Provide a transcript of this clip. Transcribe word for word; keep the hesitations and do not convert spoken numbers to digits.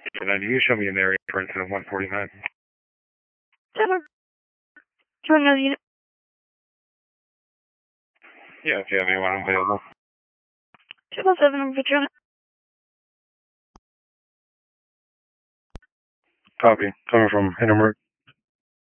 And then you show me an area for incident one forty-nine. Seven. Do you want another unit? Yeah, if you have anyone available. Triple seven, I'm picture on it. Copy. Coming from Hindenburg.